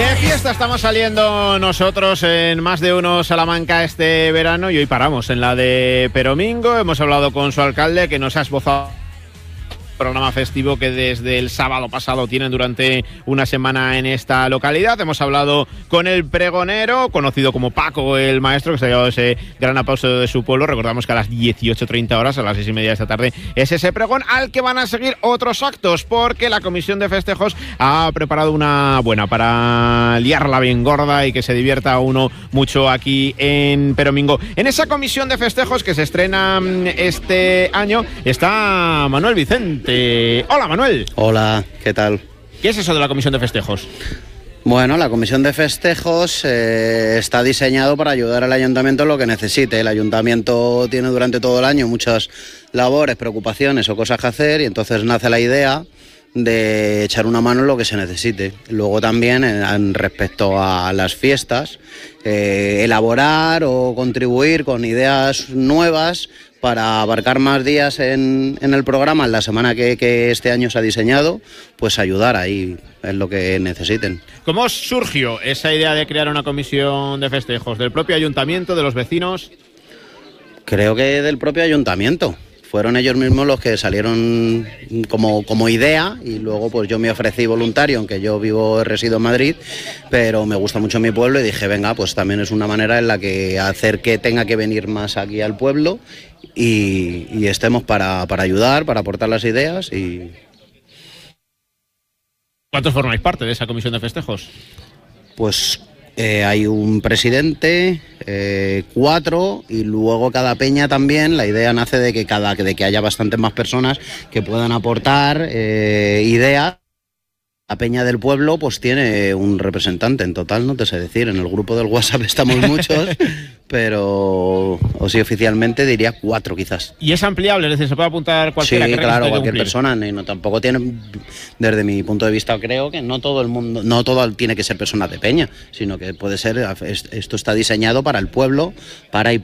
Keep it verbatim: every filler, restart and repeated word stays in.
De fiesta estamos saliendo nosotros en Más de Uno Salamanca este verano y hoy paramos en la de Peromingo. Hemos hablado con su alcalde, que nos ha esbozado programa festivo que desde el sábado pasado tienen durante una semana en esta localidad. Hemos hablado con el pregonero, conocido como Paco el Maestro, que se ha llevado ese gran aplauso de su pueblo. Recordamos que a las dieciocho treinta horas, a las seis y media de esta tarde, es ese pregón al que van a seguir otros actos, porque la Comisión de Festejos ha preparado una buena para liarla bien gorda y que se divierta uno mucho aquí en Peromingo. En esa Comisión de Festejos que se estrena este año está Manuel Vicente. Hola, Manuel. Hola, ¿qué tal? ¿Qué es eso de la Comisión de Festejos? Bueno, la Comisión de Festejos eh, está diseñado para ayudar al Ayuntamiento en lo que necesite. El Ayuntamiento tiene durante todo el año muchas labores, preocupaciones o cosas que hacer, y entonces nace la idea de echar una mano en lo que se necesite. Luego también, en respecto a las fiestas, eh, elaborar o contribuir con ideas nuevas para abarcar más días en, en el programa, en la semana que, que este año se ha diseñado, pues ayudar ahí en lo que necesiten. ¿Cómo surgió esa idea de crear una comisión de festejos? ¿Del propio ayuntamiento, de los vecinos? Creo que del propio ayuntamiento. Fueron ellos mismos los que salieron como, como idea, y luego pues yo me ofrecí voluntario, aunque yo vivo, resido en Madrid, pero me gusta mucho mi pueblo y dije, venga, pues también es una manera en la que hacer que tenga que venir más aquí al pueblo y, y estemos para, para ayudar, para aportar las ideas. Y ¿Cuántos formáis parte de esa comisión de festejos? Pues Eh, hay un presidente, eh, cuatro, y luego cada peña también. La idea nace de que cada de que haya bastantes más personas que puedan aportar eh, ideas. La peña del pueblo pues tiene un representante en total, no te sé decir, en el grupo del WhatsApp estamos muchos, pero o sí, oficialmente diría cuatro quizás. ¿Y es ampliable? Es decir, ¿se puede apuntar cualquiera? Sí, que claro, cualquier cumplir? persona, y no, tampoco tiene, desde mi punto de vista creo que no todo el mundo, no todo tiene que ser personas de peña, sino que puede ser, esto está diseñado para el pueblo, para y